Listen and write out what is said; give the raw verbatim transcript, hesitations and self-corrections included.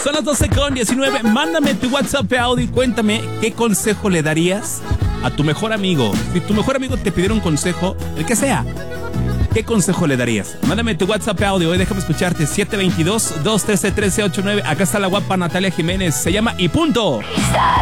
Son las doce con diecinueve. Mándame tu WhatsApp de audio y cuéntame qué consejo le darías a tu mejor amigo. Si tu mejor amigo te pidiera un consejo, el que sea, ¿qué consejo le darías? Mándame tu WhatsApp de audio. Hoy déjame escucharte. siete dos dos, dos uno tres, uno tres ocho nueve. Acá está la guapa Natalia Jiménez. Se llama Y Punto.